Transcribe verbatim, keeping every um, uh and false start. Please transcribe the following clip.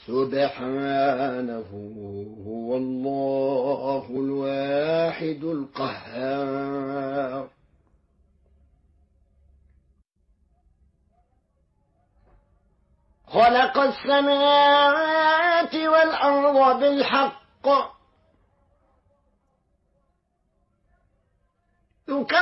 سبحانه هو الله الواحد القهار. خلق السماوات والأرض بالحق يكور